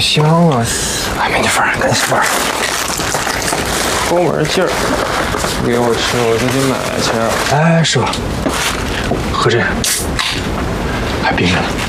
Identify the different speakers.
Speaker 1: 香啊！哎，美女范儿，赶紧玩。抠门劲儿，不给我吃，我就得买去。哎，师傅，喝这个，还冰着呢。